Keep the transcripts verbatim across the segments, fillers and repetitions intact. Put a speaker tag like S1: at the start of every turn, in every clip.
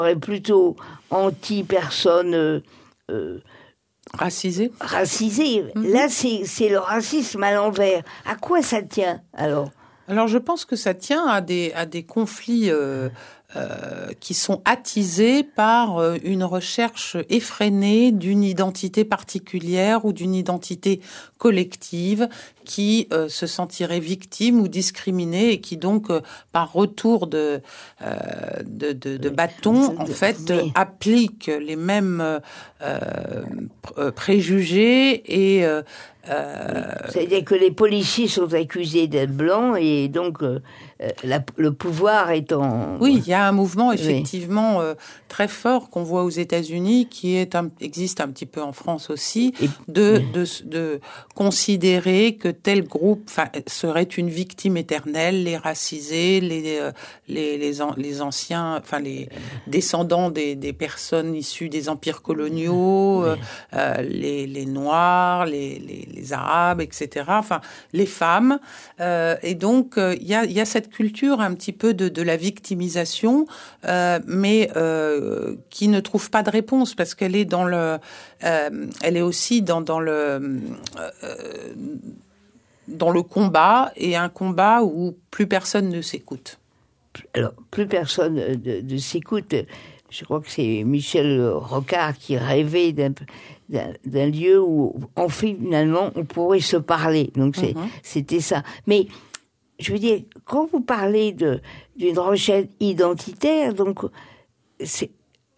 S1: serait plutôt anti-personne euh, euh,
S2: racisée.
S1: Racisée. Mm-hmm. Là, c'est, c'est le racisme à l'envers. À quoi ça tient, alors ?
S2: Alors, je pense que ça tient à des, à des conflits euh, euh, qui sont attisés par euh, une recherche effrénée d'une identité particulière ou d'une identité collective qui euh, se sentirait victime ou discriminée et qui donc, euh, par retour de, euh, de, de, de bâton, en fait, euh, applique les mêmes euh, préjugés et... Euh,
S1: Euh... C'est-à-dire que les policiers sont accusés d'être blancs et donc euh, la, le pouvoir est en...
S2: Oui, il y a un mouvement effectivement oui. euh, très fort qu'on voit aux États-Unis, qui est un, existe un petit peu en France aussi, et... de, de, de considérer que tel groupe serait une victime éternelle, les racisés, les, les, les, les anciens, enfin les descendants des, des personnes issues des empires coloniaux, oui. euh, les, les Noirs, les, les les Arabes, et cetera. Enfin, les femmes. Euh, et donc, il euh, y, a, y a cette culture un petit peu de, de la victimisation, euh, mais euh, qui ne trouve pas de réponse parce qu'elle est dans le, euh, elle est aussi dans, dans le, euh, dans le combat, et un combat où plus personne ne s'écoute.
S1: Alors, plus personne ne, ne s'écoute. Je crois que c'est Michel Rocard qui rêvait d'un, d'un, d'un lieu où, en fait, finalement, on pourrait se parler. Donc, c'est, mm-hmm. c'était ça. Mais, je veux dire, quand vous parlez de, d'une recherche identitaire, donc, c'est,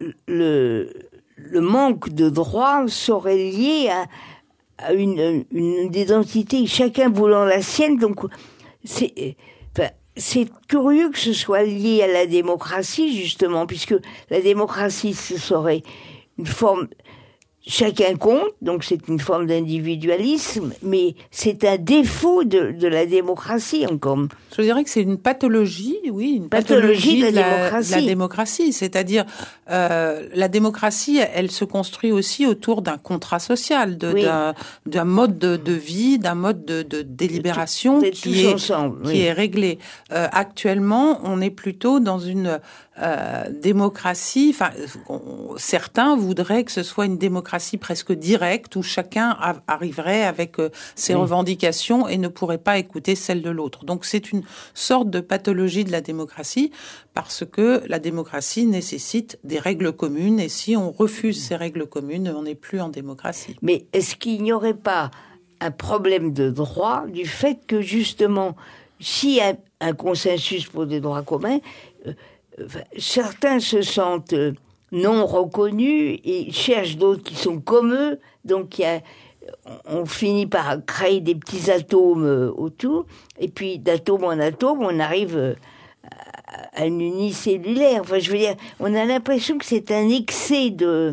S1: le, le manque de droits serait lié à, à une, une identité, chacun voulant la sienne. Donc, c'est... Enfin, c'est curieux que ce soit lié à la démocratie, justement, puisque la démocratie, ce serait une forme... Chacun compte, donc c'est une forme d'individualisme, mais c'est un défaut de, de la démocratie encore.
S2: Je dirais que c'est une pathologie, oui, une pathologie, pathologie de, la de, la, démocratie. de la démocratie. C'est-à-dire, euh, la démocratie, elle se construit aussi autour d'un contrat social, de, oui. d'un, d'un mode de, de vie, d'un mode de, de délibération
S1: de tout,
S2: qui, est,
S1: ensemble,
S2: qui
S1: oui.
S2: est réglé. Euh, actuellement, on est plutôt dans une... Euh, démocratie, enfin, on, certains voudraient que ce soit une démocratie presque directe où chacun a, arriverait avec euh, ses oui. revendications et ne pourrait pas écouter celles de l'autre. Donc c'est une sorte de pathologie de la démocratie parce que la démocratie nécessite des règles communes et si on refuse ces règles communes, on n'est plus en démocratie.
S1: Mais est-ce qu'il n'y aurait pas un problème de droit du fait que justement, s'il y a un consensus pour des droits communs, euh, certains se sentent non reconnus et cherchent d'autres qui sont comme eux. Donc, il y a, on finit par créer des petits atomes autour. Et puis, d'atome en atome, on arrive à un unicellulaire. Enfin, je veux dire, on a l'impression que c'est un excès de,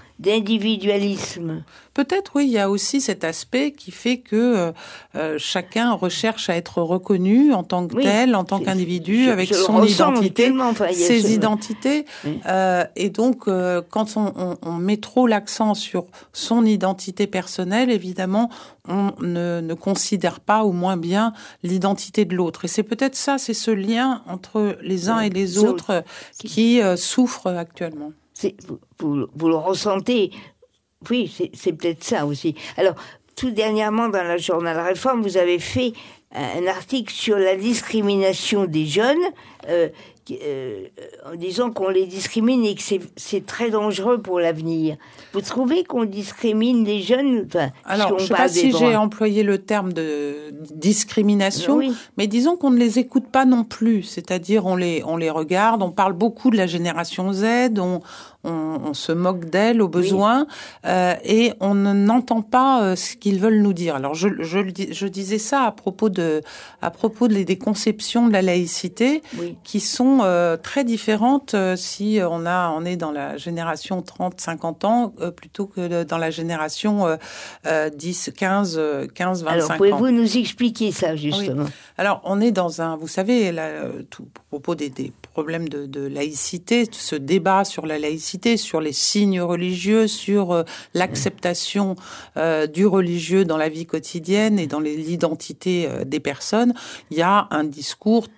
S1: d'individualisme.
S2: Peut-être, oui, il y a aussi cet aspect qui fait que euh, chacun recherche à être reconnu en tant que oui, tel, en tant qu'individu,
S1: je,
S2: avec
S1: je
S2: son identité,
S1: enfin,
S2: ses
S1: ce...
S2: identités. Oui. Euh, et donc, euh, quand on, on, on met trop l'accent sur son identité personnelle, évidemment, on ne, ne considère pas au moins bien l'identité de l'autre. Et c'est peut-être ça, c'est ce lien entre les uns oui. et les autres qui, qui euh, souffre actuellement.
S1: C'est, vous, vous, vous le ressentez. Oui, c'est, c'est peut-être ça aussi. Alors, tout dernièrement, dans le journal Réforme, vous avez fait un article sur la discrimination des jeunes, euh, euh, en disant qu'on les discrimine et que c'est, c'est très dangereux pour l'avenir. Vous trouvez qu'on discrimine les jeunes enfin,
S2: Alors, je ne sais pas si droits. j'ai employé le terme de discrimination, oui. mais disons qu'on ne les écoute pas non plus. C'est-à-dire, on les, on les regarde, on parle beaucoup de la génération Z, on... On, on se moque d'elle au besoin oui. euh, et on n'entend pas euh, ce qu'ils veulent nous dire. Alors je, je, je disais ça à propos de à propos de, des conceptions de la laïcité oui. qui sont euh, très différentes euh, si on a on est dans la génération trente cinquante ans euh, plutôt que dans la génération euh, euh, dix, quinze, quinze, vingt-cinq
S1: ans. Alors pouvez-vous nous expliquer ça justement ?
S2: Oui. Alors on est dans un, vous savez, là, tout, à propos des, des problèmes de, de laïcité, ce débat sur la laïcité, sur les signes religieux, sur euh, l'acceptation euh, du religieux dans la vie quotidienne et dans les, l'identité euh, des personnes, il y a un discours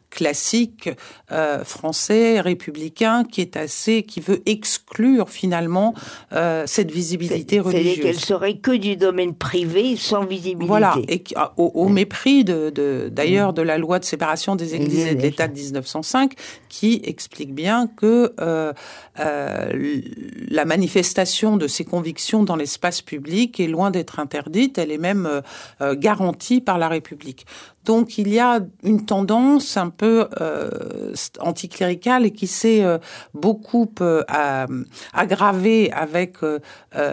S2: classique euh, français républicain qui est assez qui veut exclure finalement euh, cette visibilité
S1: c'est,
S2: religieuse.
S1: C'est-à-dire qu'elle serait que du domaine privé sans visibilité.
S2: Voilà, et au, au mépris de, de d'ailleurs de la loi de séparation des Églises et de l'État de dix-neuf cent cinq, qui explique bien que euh, euh, la manifestation de ces convictions dans l'espace public est loin d'être interdite, elle est même euh, garantie par la République. Donc il y a une tendance un peu euh, anticléricale et qui s'est euh, beaucoup euh, aggravée avec euh,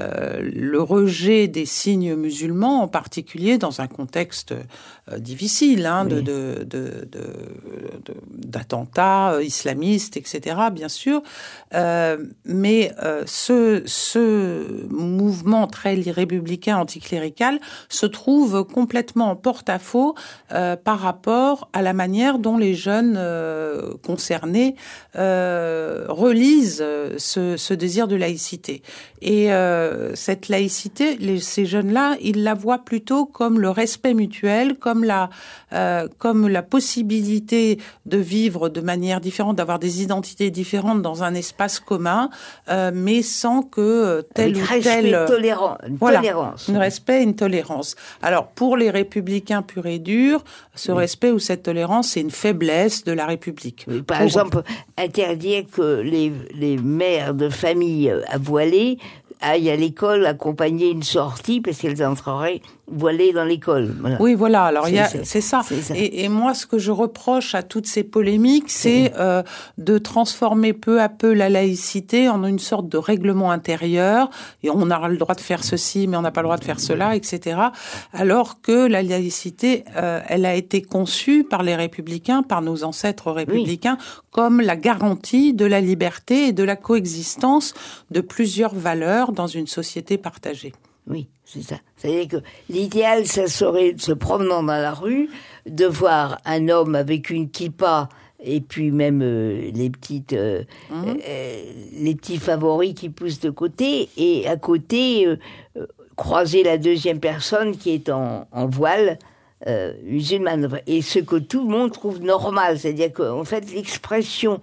S2: le rejet des signes musulmans, en particulier dans un contexte euh, difficile, hein, oui. de, de, de, de, de, d'attentats islamistes, et cetera, bien sûr. Euh, mais euh, ce, ce mouvement très républicain anticlérical se trouve complètement en porte-à-faux euh, par rapport à la manière dont les jeunes euh, concernés euh, relisent ce, ce désir de laïcité. Et euh, cette laïcité, les, ces jeunes-là, ils la voient plutôt comme le respect mutuel, comme la, euh, comme la possibilité de vivre de manière différente, d'avoir des identités différentes dans un espace commun, euh, mais sans que tel
S1: Avec
S2: ou
S1: respect,
S2: tel...
S1: Tolérant, une
S2: voilà,
S1: tolérance.
S2: Un respect et une tolérance. Alors, pour les républicains purs et durs, ce oui. respect ou cette tolérance, c'est une faiblesse de la République.
S1: Oui, par
S2: pour...
S1: exemple, interdire que les, les mères de famille à voiler aillent à l'école accompagner une sortie parce qu'elles entreraient voilées dans l'école. Voilà.
S2: Oui, voilà. Alors, c'est, il y a,
S1: c'est,
S2: c'est, ça.
S1: c'est ça.
S2: Et, et moi, ce que je reproche à toutes ces polémiques, c'est, c'est euh, de transformer peu à peu la laïcité en une sorte de règlement intérieur. Et on a le droit de faire ceci, mais on n'a pas le droit de faire cela, et cetera. Alors que la laïcité, euh, elle a été conçue par les républicains, par nos ancêtres républicains, oui. comme la garantie de la liberté et de la coexistence de plusieurs valeurs dans une société partagée.
S1: Oui, c'est ça. C'est-à-dire que l'idéal, ça serait de se promenant dans la rue, de voir un homme avec une kippa et puis même euh, les petites, euh, mmh. euh, les petits favoris qui poussent de côté, et à côté euh, euh, croiser la deuxième personne qui est en, en voile euh, musulmane. Et ce que tout le monde trouve normal, c'est-à-dire qu'en fait l'expression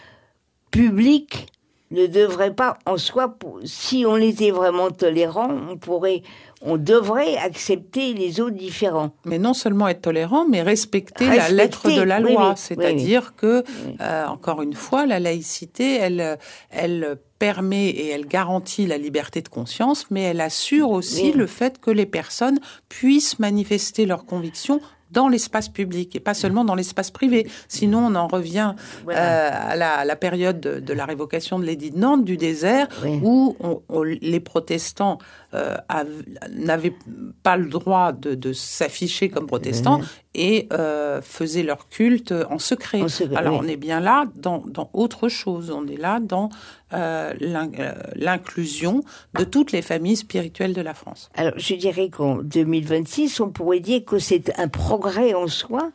S1: publique ne devrait pas, en soi, si on était vraiment tolérant, on pourrait, on devrait accepter les autres différents.
S2: Mais non seulement être tolérant, mais respecter, respecter la lettre de la loi. Oui, oui, c'est-à-dire oui, oui. que, oui. Euh, encore une fois, la laïcité, elle, elle permet et elle garantit la liberté de conscience, mais elle assure aussi oui. le fait que les personnes puissent manifester leurs convictions dans l'espace public et pas seulement dans l'espace privé. Sinon, on en revient voilà. euh, à, la, à la période de, de la révocation de l'édit de Nantes, du désert, oui. où on, on, les protestants euh, av- n'avaient pas le droit de, de s'afficher comme protestants oui. et euh, faisaient leur culte en secret. En secret Alors, oui. on est bien là dans, dans autre chose. On est là dans euh, l'in- euh, l'inclusion de toutes les familles spirituelles de la France.
S1: Alors, je dirais qu'en deux mille vingt-six, on pourrait dire que c'est un progrès en soi,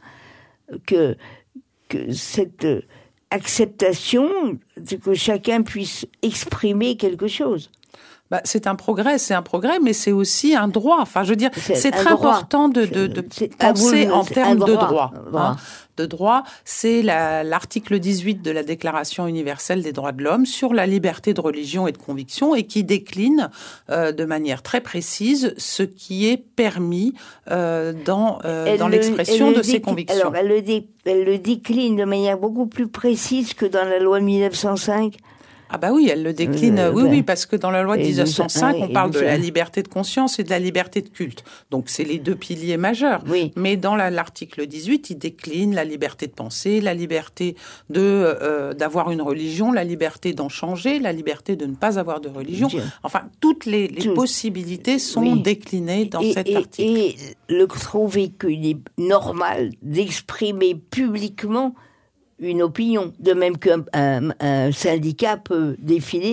S1: que, que cette acceptation, de que chacun puisse exprimer quelque chose.
S2: Bah, c'est un progrès, c'est un progrès, mais c'est aussi un droit. Enfin, je veux dire, c'est, c'est très droit. important de, de, de penser en termes de droit. Hein. De droit, c'est la, l'article dix-huit de la Déclaration universelle des droits de l'homme sur la liberté de religion et de conviction, et qui décline euh, de manière très précise ce qui est permis euh, dans, euh, dans le, l'expression de décl- ces convictions.
S1: Alors, elle le, dé- elle le décline de manière beaucoup plus précise que dans la loi de mille neuf cent cinq.
S2: Ah bah oui, elle le décline, euh, oui, ben, oui, parce que dans la loi de dix-neuf cent cinq, on parle de la liberté de conscience et de la liberté de culte. Donc, c'est les deux piliers majeurs.
S1: Oui.
S2: Mais dans la, l'article dix-huit, il décline la liberté de penser, la liberté de euh, d'avoir une religion, la liberté d'en changer, la liberté de ne pas avoir de religion. Dieu. Enfin, toutes les, les Tout. possibilités sont oui. déclinées dans
S1: et,
S2: cet
S1: et,
S2: article.
S1: Et le trouver qu'il est normal d'exprimer publiquement une opinion, de même qu'un un, un syndicat peut défiler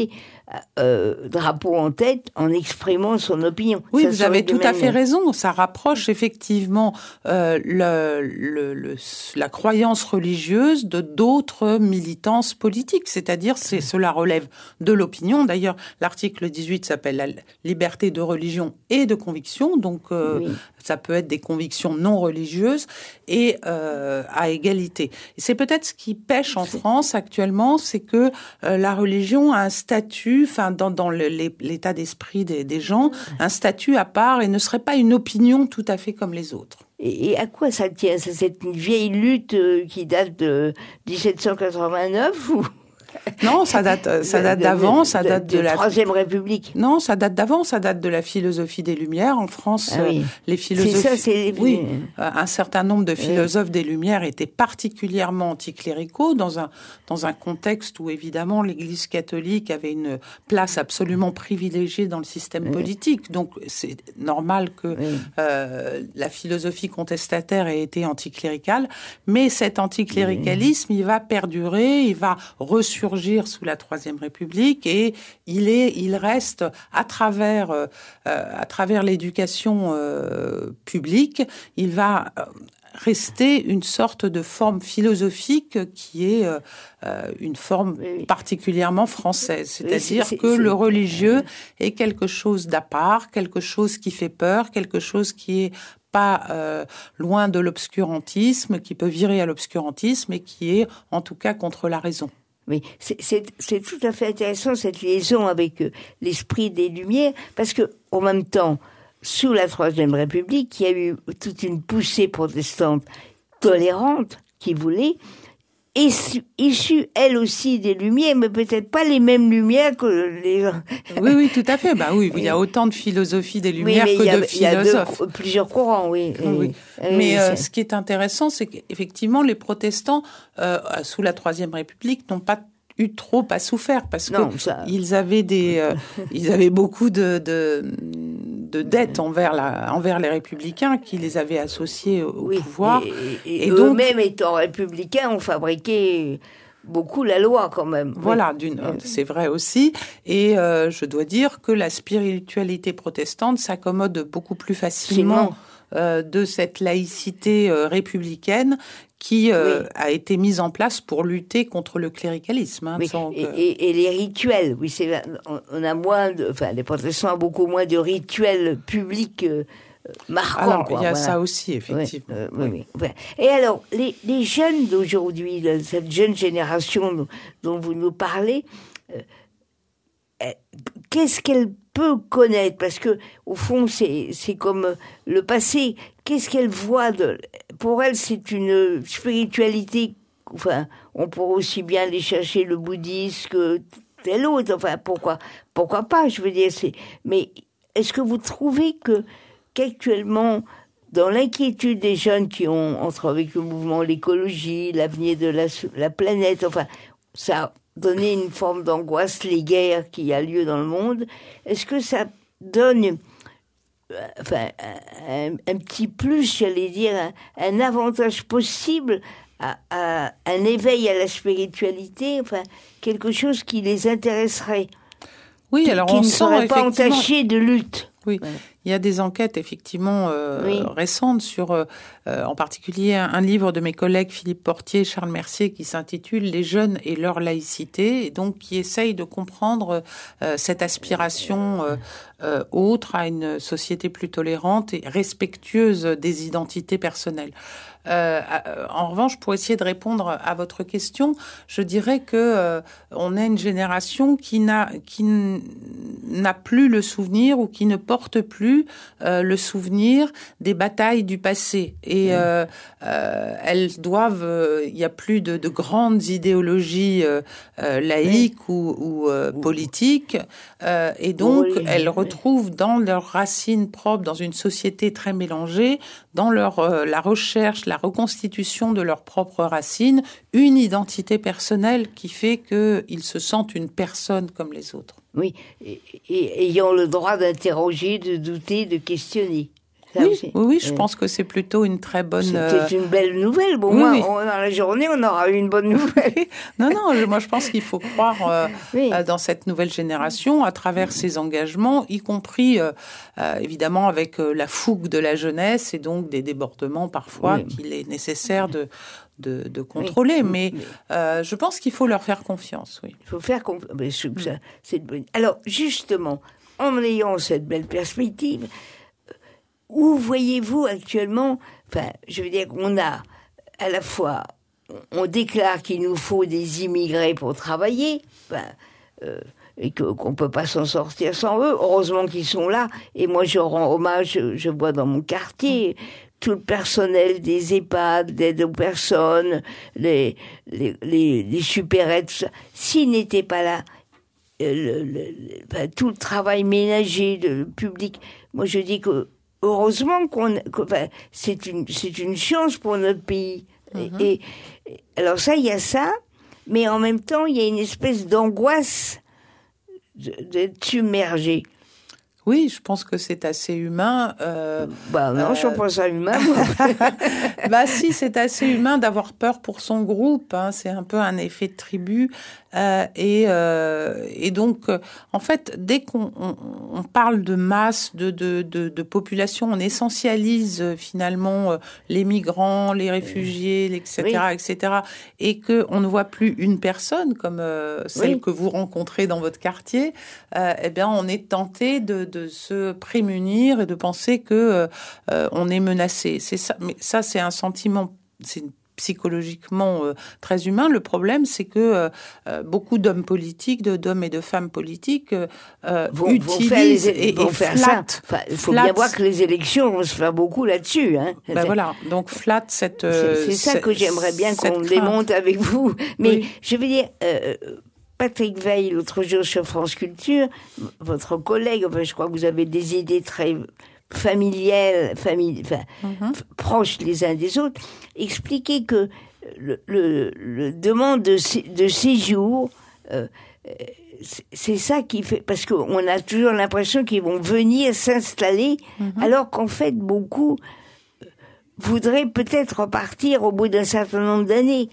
S1: euh, drapeau en tête, en exprimant son opinion.
S2: Oui,
S1: ça
S2: vous avez tout à fait
S1: manière.
S2: raison. Ça rapproche effectivement euh, le, le, le, la croyance religieuse de d'autres militances politiques. C'est-à-dire, c'est, cela relève de l'opinion. D'ailleurs, l'article dix-huit s'appelle la liberté de religion et de conviction. Donc, euh, oui. Ça peut être des convictions non religieuses et euh, à égalité. Et c'est peut-être ce qui pêche en France actuellement, c'est que euh, la religion a un statut, enfin dans, dans le, les, l'état d'esprit des, des gens, un statut à part et ne serait pas une opinion tout à fait comme les autres.
S1: Et, et à quoi ça tient? C'est une vieille lutte euh, qui date de dix-sept cent quatre-vingt-neuf ou...
S2: Non, ça date, ça date d'avant, ça date de,
S1: de, de
S2: la
S1: Troisième République.
S2: Non, ça date d'avant, ça date de la philosophie des Lumières. En France, ah oui. les philosophes,
S1: c'est ça, c'est...
S2: oui, un certain nombre de philosophes oui. des Lumières étaient particulièrement anticléricaux dans un dans un contexte où évidemment l'Église catholique avait une place absolument privilégiée dans le système oui. politique. Donc c'est normal que oui. euh, la philosophie contestataire ait été anticléricale, mais cet anticléricalisme, oui. il va perdurer, il va ressurgir sous la Troisième République et il est, il reste à travers, euh, à travers l'éducation euh, publique, il va rester une sorte de forme philosophique qui est euh, une forme particulièrement française. C'est-à-dire c'est, c'est, que c'est... le religieux est quelque chose d'à part, quelque chose qui fait peur, quelque chose qui est pas euh, loin de l'obscurantisme, qui peut virer à l'obscurantisme et qui est en tout cas contre la raison.
S1: Oui, c'est, c'est, c'est tout à fait intéressant cette liaison avec euh, l'esprit des Lumières, parce que en même temps, sous la Troisième République, il y a eu toute une poussée protestante tolérante qui voulait, issue, issue elle aussi des Lumières, mais peut-être pas les mêmes Lumières que les gens.
S2: Oui, oui, tout à fait. Bah oui, il y a autant de philosophie des Lumières oui, que
S1: y a,
S2: de philosophes.
S1: Il y a deux, plusieurs courants, oui.
S2: oui. oui. Mais euh, ce qui est intéressant, c'est qu'effectivement, les protestants, euh, sous la Troisième République, n'ont pas eu trop à souffrir parce non, que ça... ils avaient des, euh, ils avaient beaucoup de, de, de dettes envers la, envers les républicains qui les avaient associés au
S1: oui,
S2: pouvoir.
S1: Et, et, et donc, eux-mêmes étant républicains, ont fabriqué beaucoup la loi quand même.
S2: Voilà,
S1: oui.
S2: d'une, c'est vrai aussi. Et euh, je dois dire que la spiritualité protestante s'accommode beaucoup plus facilement euh, de cette laïcité euh, républicaine qui euh, oui. a été mise en place pour lutter contre le cléricalisme. Hein,
S1: oui.
S2: donc,
S1: et, et, et les rituels, oui, c'est, on a moins de, enfin, les protestants ont beaucoup moins de rituels publics euh, marquants.
S2: Alors,
S1: quoi,
S2: il y a
S1: voilà.
S2: ça aussi, effectivement.
S1: Oui, euh, oui, oui. Oui. Et alors, les, les jeunes d'aujourd'hui, cette jeune génération dont, dont vous nous parlez, euh, qu'est-ce qu'elle peut connaître? Parce que, au fond, c'est, c'est comme le passé. Qu'est-ce qu'elle voit de... Pour elle, c'est une spiritualité... Enfin, on pourrait aussi bien aller chercher le bouddhisme que tel autre. Enfin, pourquoi, pourquoi pas, je veux dire. C'est... Mais est-ce que vous trouvez que, qu'actuellement, dans l'inquiétude des jeunes qui ont, entre avec le mouvement l'écologie, l'avenir de la, la planète, enfin, ça a donné une forme d'angoisse, les guerres qui a lieu dans le monde, est-ce que ça donne... Enfin, un, un petit plus, j'allais dire, un, un avantage possible à, à un éveil à la spiritualité, enfin, quelque chose qui les intéresserait.
S2: Oui,
S1: qui,
S2: alors
S1: qui
S2: on
S1: ne
S2: sent
S1: serait pas
S2: effectivement...
S1: entaché de lutte.
S2: Oui, ouais. Il y a des enquêtes effectivement euh, oui. récentes sur, euh, en particulier, un, un livre de mes collègues Philippe Portier et Charles Mercier qui s'intitule « Les jeunes et leur laïcité » et donc qui essaye de comprendre euh, cette aspiration euh, euh, autre à une société plus tolérante et respectueuse des identités personnelles. Euh, en revanche, pour essayer de répondre à votre question, je dirais que euh, on est une génération qui n'a qui n'a plus le souvenir ou qui ne porte plus euh, le souvenir des batailles du passé. Et euh, euh, elles doivent, euh, il y a plus de, de grandes idéologies euh, euh, laïques ou, ou euh, politiques, euh, et donc oui, elles retrouvent dans leurs racines propres, dans une société très mélangée, dans leur euh, la recherche, la reconstitution de leurs propres racines, une identité personnelle qui fait qu'ils se sentent une personne comme les autres.
S1: Oui, et, et ayant le droit d'interroger, de douter, de questionner. Ça
S2: oui,
S1: aussi.
S2: oui, oui, je
S1: euh,
S2: pense que c'est plutôt une très bonne...
S1: C'était
S2: euh...
S1: une belle nouvelle. Bon,
S2: oui,
S1: moi,
S2: oui.
S1: on, dans la journée, on aura eu une bonne nouvelle.
S2: non, non, je, moi je pense qu'il faut croire euh,
S1: oui.
S2: euh, dans cette nouvelle génération à travers ses engagements, y compris euh, euh, évidemment avec euh, la fougue de la jeunesse et donc des débordements parfois oui. qu'il est nécessaire de... De, de contrôler, oui, mais, mais euh, je pense qu'il faut leur faire confiance. Oui.
S1: Il faut faire confiance. Mmh. Alors, justement, en ayant cette belle perspective, où voyez-vous actuellement, enfin, je veux dire qu'on a à la fois, on déclare qu'il nous faut des immigrés pour travailler, ben, euh, et que, qu'on ne peut pas s'en sortir sans eux. Heureusement qu'ils sont là. Et moi, je rends hommage, je, je vois dans mon quartier, tout le personnel des EHPAD, d'aide aux personnes, les, les, les, les supérettes, tout ça. S'ils n'étaient pas là, le, le, le, ben, tout le travail ménager, le public, moi je dis que heureusement qu'on, que, ben, c'est une, c'est une chance pour notre pays. Mm-hmm. Et, et alors ça, il y a ça, mais en même temps, il y a une espèce d'angoisse d'être submergé.
S2: Oui, je pense que c'est assez humain. Euh,
S1: bah non, euh... je ne pense pas ça humain.
S2: bah si, c'est assez humain d'avoir peur pour son groupe. Hein, c'est un peu un effet de tribu. Euh, et, euh, et donc, euh, en fait, dès qu'on on, on parle de masse, de, de, de, de population, on essentialise euh, finalement euh, les migrants, les réfugiés, et cetera, oui. et cetera. Et qu'on ne voit plus une personne comme euh, celle oui. que vous rencontrez dans votre quartier. Euh, eh bien, on est tenté de, de se prémunir et de penser que euh, on est menacé. C'est ça, mais ça, c'est un sentiment, c'est une psychologiquement euh, très humain. Le problème, c'est que euh, beaucoup d'hommes politiques, de, d'hommes et de femmes politiques euh,
S1: vont,
S2: utilisent
S1: vont faire les,
S2: et,
S1: vont
S2: et
S1: faire
S2: flattent.
S1: Ça. Enfin, il faut flattent. bien voir que les élections vont se faire beaucoup là-dessus. Hein.
S2: Ben voilà, donc flattent cette...
S1: Euh, c'est, c'est ça que j'aimerais bien qu'on crainte. démonte avec vous. Mais oui. je veux dire... Euh, Patrick Veil, l'autre jour sur France Culture, votre collègue, enfin, je crois que vous avez des idées très familiales, famille, enfin, mm-hmm. f- proches les uns des autres, expliquait que le, le, le demande de, de séjour, euh, c'est, c'est ça qui fait, parce qu'on a toujours l'impression qu'ils vont venir s'installer, mm-hmm. alors qu'en fait, beaucoup voudraient peut-être repartir au bout d'un certain nombre d'années.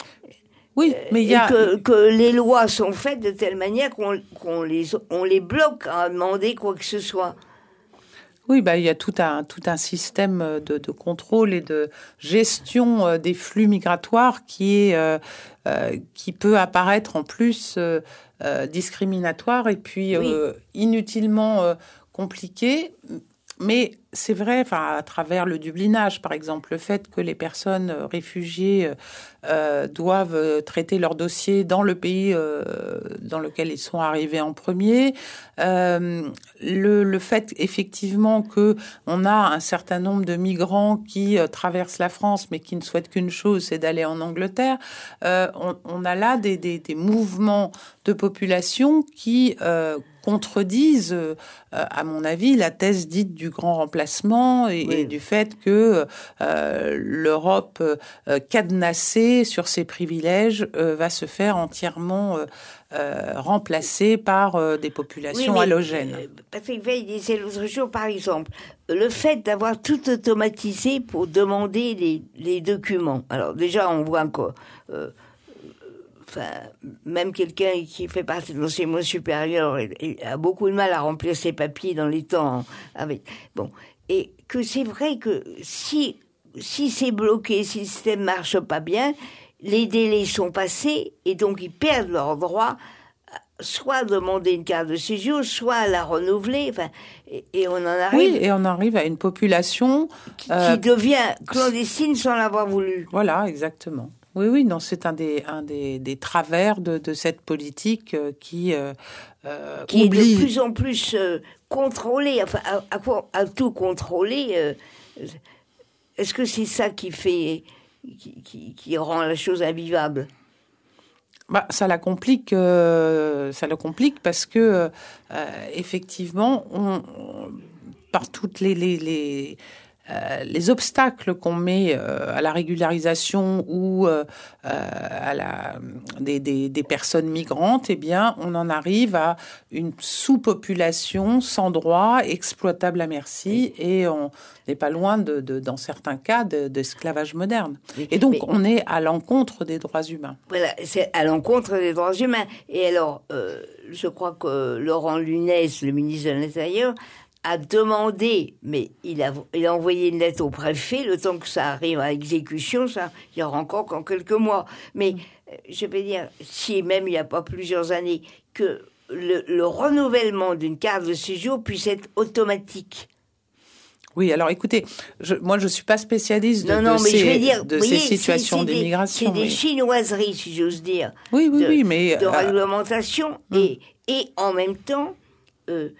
S2: Oui, mais il y a...
S1: que, que les lois sont faites de telle manière qu'on, qu'on les, on les bloque à demander quoi que ce soit.
S2: Oui, bah, il y a tout un, tout un système de, de contrôle et de gestion des flux migratoires qui, est, euh, euh, qui peut apparaître en plus euh, euh, discriminatoire et puis oui. euh, inutilement euh, compliqué. Mais c'est vrai, enfin, à travers le dublinage, par exemple, le fait que les personnes réfugiées euh, doivent traiter leur dossier dans le pays euh, dans lequel ils sont arrivés en premier, euh, le, le fait effectivement que on a un certain nombre de migrants qui euh, traversent la France, mais qui ne souhaitent qu'une chose, c'est d'aller en Angleterre. Euh, on, on a là des, des, des mouvements de population qui euh, contredisent, euh, à mon avis, la thèse dite du grand remplacement et, oui. et du fait que euh, l'Europe euh, cadenassée sur ses privilèges euh, va se faire entièrement euh, euh, remplacer par euh, des populations oui, halogènes. Euh,
S1: Patrick Veil disait l'autre jour, par exemple, le fait d'avoir tout automatisé pour demander les, les documents. Alors déjà, on voit encore... Euh, Enfin, même quelqu'un qui fait partie de l'enseignement supérieur a beaucoup de mal à remplir ses papiers dans les temps. Avec bon, et que c'est vrai que si si c'est bloqué, si le système marche pas bien, les délais sont passés et donc ils perdent leur droit, soit à demander une carte de séjour, soit à la renouveler. Enfin, et, et on en arrive.
S2: Oui, et on arrive à une population
S1: qui, euh, qui devient clandestine sans l'avoir voulu.
S2: Voilà, exactement. Oui, oui, non, c'est un des, un des, des travers de, de cette politique euh, qui euh, euh,
S1: qui
S2: oublie...
S1: est de plus en plus euh, contrôlée, enfin, à, à, à tout contrôler. Euh, est-ce que c'est ça qui fait, qui, qui, qui rend la chose invivable ?
S2: Bah, ça la complique, euh, ça la complique parce que euh, effectivement, on, on, par toutes les, les, les euh, les obstacles qu'on met euh, à la régularisation ou euh, à la, des, des, des personnes migrantes, eh bien, on en arrive à une sous-population sans droit, exploitable à merci, et on n'est pas loin, de, de, dans certains cas, de, d'esclavage moderne. Et donc, mais, on est à l'encontre des droits humains.
S1: Voilà, c'est à l'encontre des droits humains. Et alors, euh, je crois que Laurent Nunez, le ministre de l'Intérieur, a demandé, mais il a, il a envoyé une lettre au préfet, le temps que ça arrive à exécution, ça, il y aura encore qu'en quelques mois. Mais je vais dire, si même il n'y a pas plusieurs années, que le, le renouvellement d'une carte de séjour puisse être automatique.
S2: Oui, alors écoutez, je, moi je ne suis pas spécialiste de,
S1: non, non,
S2: de,
S1: mais
S2: ces,
S1: je vais dire,
S2: de
S1: voyez,
S2: ces situations
S1: c'est, c'est
S2: d'immigration.
S1: Des, c'est des
S2: oui.
S1: chinoiseries, si j'ose dire.
S2: Oui, oui,
S1: de,
S2: oui, mais...
S1: De
S2: euh,
S1: réglementation.
S2: Hum.
S1: Et, et en même temps, euh,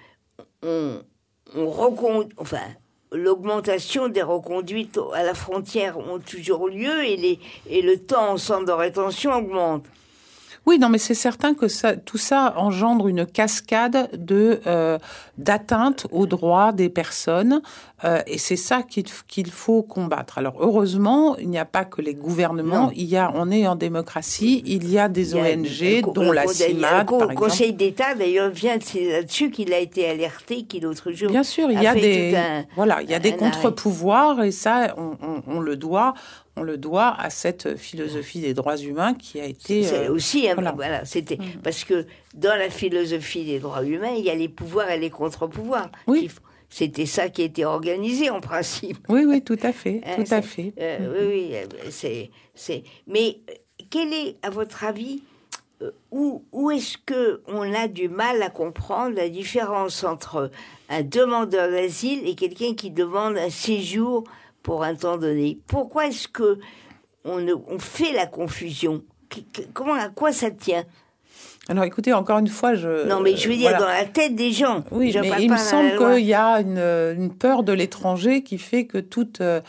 S1: on, on reconduit... Enfin, l'augmentation des reconduites à la frontière ont toujours lieu et, les, et le temps en centre de rétention augmente.
S2: Oui, non, mais c'est certain que ça, tout ça engendre une cascade de euh, d'atteintes aux droits des personnes, euh, et c'est ça qu'il, qu'il faut combattre. Alors heureusement, il n'y a pas que les gouvernements. Non. Il y a, on est en démocratie. Il y a des O N G,
S1: le,
S2: dont
S1: le,
S2: la CIMAD,
S1: le,
S2: par
S1: le
S2: exemple.
S1: Conseil d'État, d'ailleurs, vient c'est là-dessus qu'il a été alerté, qu'il l'autre jour.
S2: Bien sûr, il y a des un, voilà, il y a des contre-pouvoirs, et ça, on, on, on le doit. On le doit à cette philosophie des droits humains qui a été...
S1: C'est
S2: euh,
S1: aussi, hein,
S2: voilà.
S1: voilà, c'était
S2: Mmh.
S1: parce que dans la philosophie des droits humains, il y a les pouvoirs et les contre-pouvoirs.
S2: Oui.
S1: C'était ça qui était organisé en principe.
S2: Oui, oui, tout à fait,
S1: hein,
S2: tout
S1: c'est,
S2: à fait.
S1: Euh, mmh. Oui, oui, c'est, c'est... Mais quel est, à votre avis, euh, où, où est-ce que on a du mal à comprendre la différence entre un demandeur d'asile et quelqu'un qui demande un séjour pour un temps donné? Pourquoi est-ce que on, on fait la confusion? Comment, à quoi ça tient?
S2: Alors écoutez, encore une fois, je...
S1: Non, mais je veux dire,
S2: voilà.
S1: dans la tête des gens.
S2: Oui,
S1: je
S2: mais il me semble qu'il y a une, une peur de l'étranger qui fait que toute, euh,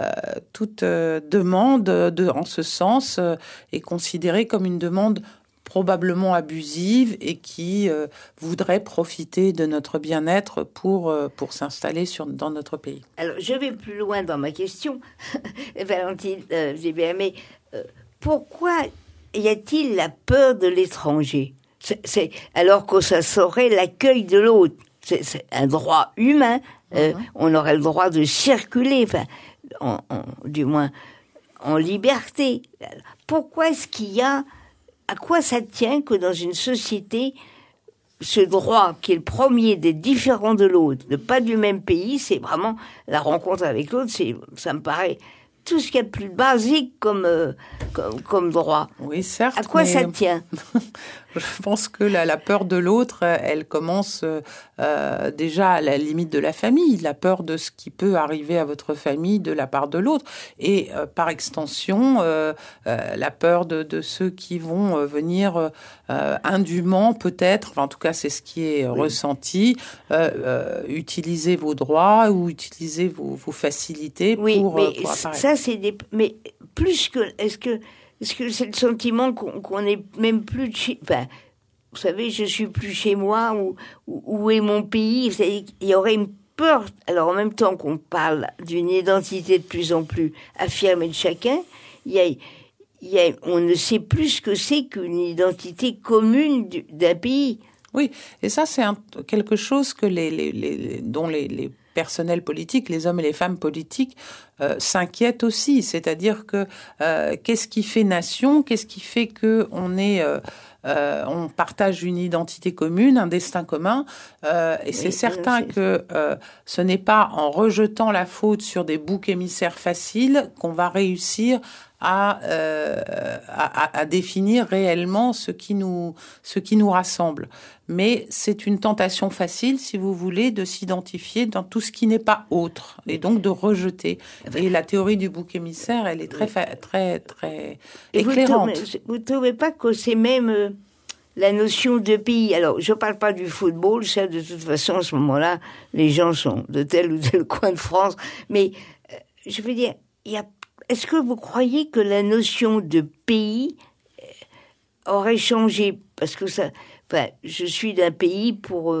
S2: toute euh, demande de, en ce sens euh, est considérée comme une demande probablement abusive et qui euh, voudrait profiter de notre bien-être pour, euh, pour s'installer sur, dans notre pays.
S1: Alors, je vais plus loin dans ma question, Valentine euh, Zébert, mais euh, pourquoi y a-t-il la peur de l'étranger? c'est, c'est, alors que ça serait l'accueil de l'autre. C'est, c'est un droit humain. Euh, mm-hmm. On aurait le droit de circuler, enfin, en, en, du moins en liberté. Pourquoi est-ce qu'il y a... À quoi ça tient que dans une société, ce droit qui est le premier des différents de l'autre, de pas du même pays, c'est vraiment la rencontre avec l'autre, c'est, ça me paraît tout ce qu'il y a de plus basique comme, euh, comme, comme droit.
S2: Oui, certes.
S1: À quoi
S2: mais...
S1: ça tient?
S2: Je pense que la, la peur de l'autre, elle commence euh, déjà à la limite de la famille, la peur de ce qui peut arriver à votre famille de la part de l'autre, et euh, par extension, euh, euh, la peur de, de ceux qui vont euh, venir euh, indûment, peut-être, enfin, en tout cas c'est ce qui est oui. ressenti, euh, euh, utiliser vos droits ou utiliser vos, vos facilités
S1: oui,
S2: pour,
S1: mais
S2: pour apparaître.
S1: Ça, c'est des... Mais plus que... Est-ce que... Est-ce que c'est le sentiment qu'on, qu'on est même plus de chez... Enfin, vous savez, je suis plus chez moi, ou où est mon pays? Il y aurait une peur. Alors, en même temps qu'on parle d'une identité de plus en plus affirmée de chacun, il y a, il y a, on ne sait plus ce que c'est qu'une identité commune du, d'un pays.
S2: Oui, et ça, c'est un, quelque chose que les, les, les, dont les... les personnels politiques, les hommes et les femmes politiques euh, s'inquiètent aussi. C'est-à-dire que euh, qu'est-ce qui fait nation? Qu'est-ce qui fait que on est, euh, euh, on partage une identité commune, un destin commun? euh, Et oui, c'est certain c'est... que euh, ce n'est pas en rejetant la faute sur des boucs émissaires faciles qu'on va réussir à, euh, à, à définir réellement ce qui nous, ce qui nous rassemble. Mais c'est une tentation facile, si vous voulez, de s'identifier dans tout ce qui n'est pas autre, et donc de rejeter. Et la théorie du bouc émissaire, elle est très, très, très éclairante.
S1: Vous ne trouvez pas que c'est même euh, la notion de pays? Alors, je ne parle pas du football, ça, de toute façon, à ce moment-là, les gens sont de tel ou tel coin de France. Mais, euh, je veux dire, il y a est-ce que vous croyez que la notion de pays aurait changé? Parce que ça, enfin, je suis d'un pays pour, euh,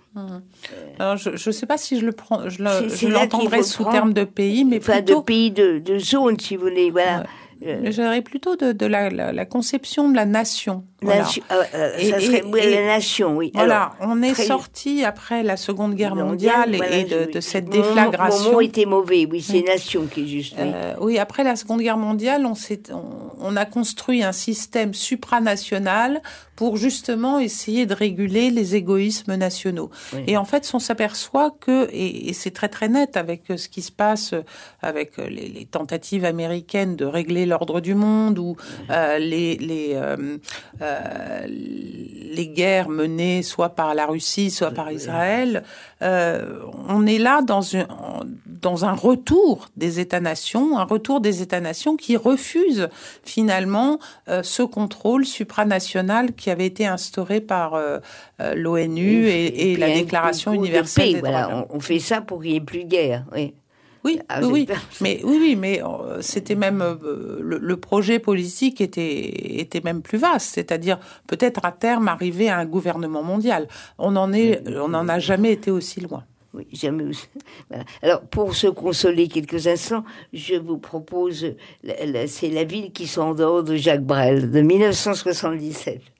S2: Mmh. Alors, je ne sais pas si je le prends, je, le, je l'entendrais sous prendre, terme de pays, mais
S1: enfin,
S2: plutôt
S1: de pays de, de zone, si vous voulez, voilà.
S2: Ouais. Euh, je dirais plutôt de, de la, la, la conception de la nation. Voilà.
S1: Nation, euh, euh, et, ça serait et, la nation, oui.
S2: Voilà,
S1: alors,
S2: on est très... sorti après la Seconde Guerre mondiale, mondiale voilà, et de, de cette déflagration.
S1: Mon mot était mauvais, oui, c'est oui. nation qui est juste. Oui.
S2: Euh, oui, après la Seconde Guerre mondiale, on, s'est, on, on a construit un système supranational pour justement essayer de réguler les égoïsmes nationaux. Oui. Et en fait, on s'aperçoit que, et, et c'est très très net avec ce qui se passe avec les, les tentatives américaines de régler l'ordre du monde ou euh, les, les, euh, euh, les guerres menées soit par la Russie, soit par Israël, euh, on est là dans, une, dans un retour des États-nations, un retour des États-nations qui refusent finalement euh, ce contrôle supranational qui avait été instauré par euh, l'ONU et, et, et la Déclaration universelle
S1: paix,
S2: des droits
S1: voilà,
S2: de l'homme.
S1: On fait ça pour qu'il n'y ait plus de guerre, oui.
S2: Oui, ah, oui, oui. mais oui, oui, mais euh, c'était même euh, le, le projet politique était était même plus vaste, c'est-à-dire peut-être à terme arriver à un gouvernement mondial. On en est, on n'en a jamais été aussi loin.
S1: Oui, jamais aussi. Voilà. Alors, pour se consoler quelques instants, je vous propose, la, la, c'est La ville qui s'endort de Jacques Brel, de mille neuf cent soixante-dix-sept.